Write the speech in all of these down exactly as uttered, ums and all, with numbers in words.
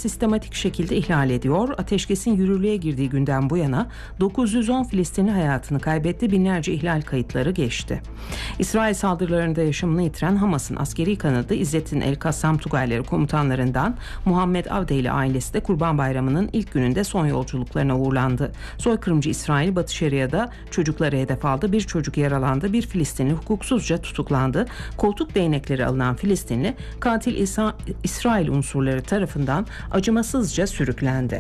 sistematik şekilde ihlal ediyor. Ateşkesin yürürlüğe girdiği günden bu yana dokuz yüz on Filistinli hayatını kaybetti, binlerce ihlal kayıtları geçti. İsrail saldırılarında yaşamını yitiren Hamas'ın askeri kanadı İzzettin El-Kassam Tugayları komutanlarından Muhammed Avdeli ailesi de Kurban Bayramı'nın ilk gününde son yolculuklarına uğurlandı. Soykırımcı İsrail Batı Şeria'da çocukları hedef aldı. Bir çocuk yaralandı. Bir Filistinli hukuksuzca tutuklandı. Koltuk değnekleri alınan Filistinli katil İsa, İsrail unsurları tarafından acımasızca sürüklendi.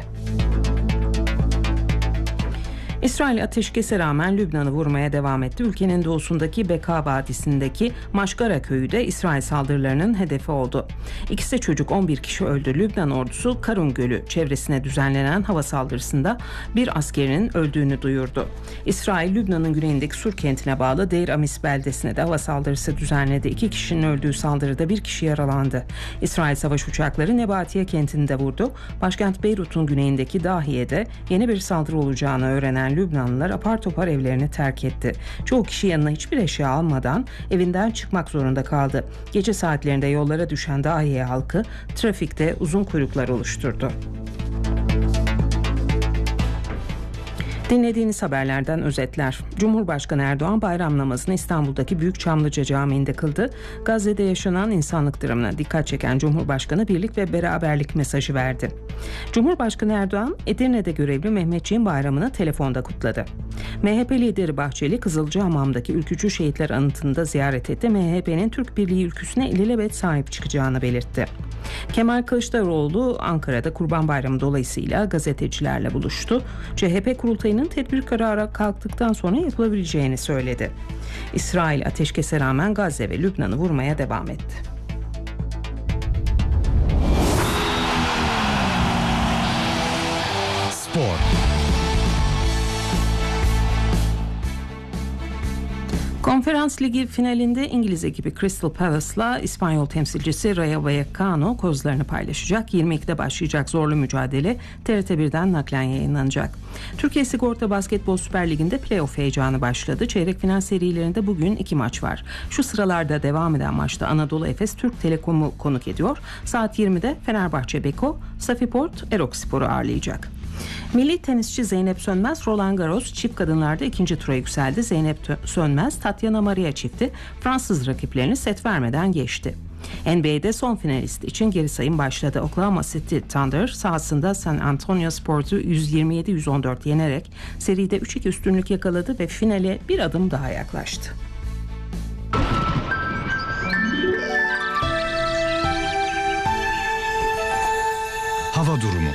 İsrail ateşkese rağmen Lübnan'ı vurmaya devam etti. Ülkenin doğusundaki Beka Vadisi'ndeki Maşgara köyü de İsrail saldırılarının hedefi oldu. İkisi çocuk, on bir kişi öldü. Lübnan ordusu Karun Gölü çevresine düzenlenen hava saldırısında bir askerinin öldüğünü duyurdu. İsrail, Lübnan'ın güneyindeki Sur kentine bağlı Deir Amis beldesine de hava saldırısı düzenledi. İki kişinin öldüğü saldırıda bir kişi yaralandı. İsrail savaş uçakları Nebatiye kentini de vurdu. Başkent Beyrut'un güneyindeki Dahiye'de yeni bir saldırı olacağını öğrenen Lübnanlılar apar topar evlerini terk etti. Çoğu kişi yanına hiçbir eşya almadan evinden çıkmak zorunda kaldı. Gece saatlerinde yollara düşen Dahiye halkı trafikte uzun kuyruklar oluşturdu. Dinlediğiniz haberlerden özetler. Cumhurbaşkanı Erdoğan bayram namazını İstanbul'daki Büyük Çamlıca Camii'nde kıldı. Gazze'de yaşanan insanlık dramına dikkat çeken Cumhurbaşkanı birlik ve beraberlik mesajı verdi. Cumhurbaşkanı Erdoğan, Edirne'de görevli Mehmetçiğin bayramını telefonda kutladı. M H P lideri Bahçeli, Kızılcahamam'daki Ülkücü Şehitler Anıtı'nda ziyaret etti. M H P'nin Türk Birliği ülküsüne ilelebet sahip çıkacağını belirtti. Kemal Kılıçdaroğlu Ankara'da Kurban Bayramı dolayısıyla gazetecilerle buluştu. C H P kurultayının tedbir kararı kalktıktan sonra yapılabileceğini söyledi. İsrail ateşkese rağmen Gazze ve Lübnan'ı vurmaya devam etti. Spor. Konferans Ligi finalinde İngiliz ekibi Crystal Palace'la İspanyol temsilcisi Rayo Vallecano kozlarını paylaşacak. yirmi ikide başlayacak zorlu mücadele T R T birden naklen yayınlanacak. Türkiye Sigorta Basketbol Süper Ligi'nde playoff heyecanı başladı. Çeyrek final serilerinde bugün iki maç var. Şu sıralarda devam eden maçta Anadolu Efes Türk Telekom'u konuk ediyor. Saat yirmide Fenerbahçe Beko, Safiport Erokspor'u ağırlayacak. Milli tenisçi Zeynep Sönmez, Roland Garros çift kadınlarda ikinci tura yükseldi. Zeynep Sönmez, Tatiana Maria çifti Fransız rakiplerini set vermeden geçti. N B A'de son finalist için geri sayım başladı. Oklahoma City Thunder sahasında San Antonio Spurs'u yüz yirmi yedi yüz on dört yenerek seride üç iki üstünlük yakaladı ve finale bir adım daha yaklaştı. Hava durumu.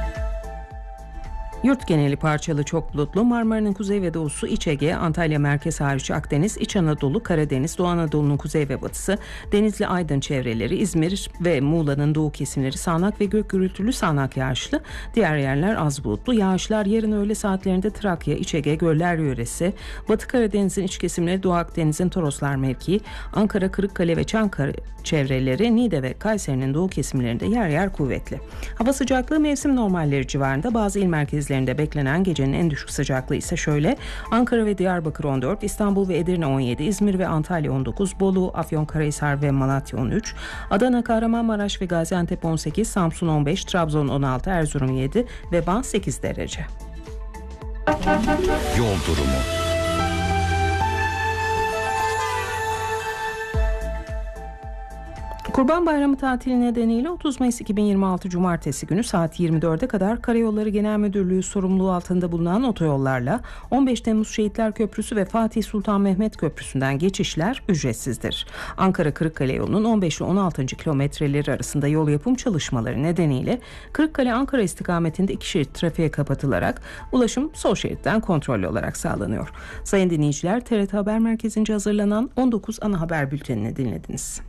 Yurt geneli parçalı çok bulutlu. Marmara'nın kuzey ve doğusu, İç Ege, Antalya merkez hariç Akdeniz, İç Anadolu, Karadeniz, Doğu Anadolu'nun kuzey ve batısı, Denizli, Aydın çevreleri, İzmir ve Muğla'nın doğu kesimleri sağanak ve gök gürültülü sağanak yağışlı. Diğer yerler az bulutlu. Yağışlar yarın öğle saatlerinde Trakya, İç Ege, Göller yöresi, Batı Karadeniz'in iç kesimleri, Doğu Akdeniz'in Toroslar mevkii, Ankara, Kırıkkale ve Çankırı çevreleri, Niğde ve Kayseri'nin doğu kesimlerinde yer yer kuvvetli. Hava sıcaklığı mevsim normalleri civarında. Bazı il merkezlerinde beklenen gecenin en düşük sıcaklığı ise şöyle: Ankara ve Diyarbakır on dört, İstanbul ve Edirne on yedi, İzmir ve Antalya on dokuz, Bolu, Afyonkarahisar ve Malatya on üç, Adana, Kahramanmaraş ve Gaziantep on sekiz, Samsun on beş, Trabzon on altı, Erzurum yedi ve Van sekiz derece. Yol durumu. Kurban Bayramı tatili nedeniyle otuz Mayıs iki bin yirmi altı Cumartesi günü saat yirmi dörde kadar Karayolları Genel Müdürlüğü sorumluluğu altında bulunan otoyollarla on beş Temmuz Şehitler Köprüsü ve Fatih Sultan Mehmet Köprüsü'nden geçişler ücretsizdir. Ankara-Kırıkkale yolunun on beş ile on altıncı kilometreleri arasında yol yapım çalışmaları nedeniyle Kırıkkale-Ankara istikametinde iki şerit trafiğe kapatılarak ulaşım sol şeritten kontrollü olarak sağlanıyor. Sayın dinleyiciler, T R T Haber Merkezi'nce hazırlanan on dokuz ana haber bültenini dinlediniz.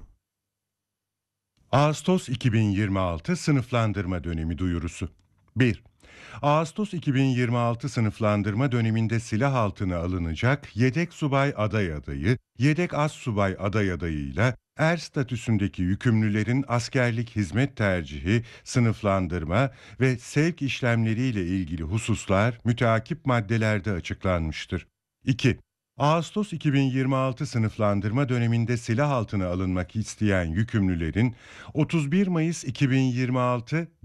Ağustos iki bin yirmi altı sınıflandırma dönemi duyurusu. bir. Ağustos iki bin yirmi altı sınıflandırma döneminde silah altına alınacak yedek subay aday adayı, yedek az subay aday adayıyla er statüsündeki yükümlülerin askerlik hizmet tercihi, sınıflandırma ve sevk işlemleriyle ilgili hususlar müteakip maddelerde açıklanmıştır. iki. Ağustos iki bin yirmi altı sınıflandırma döneminde silah altına alınmak isteyen yükümlülerin otuz bir Mayıs iki bin yirmi altı